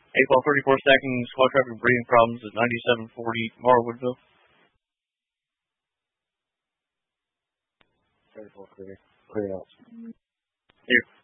April 34 stacking squad traffic breathing problems at 9740 Mara Woodville. 34 clear. Clear out. Here.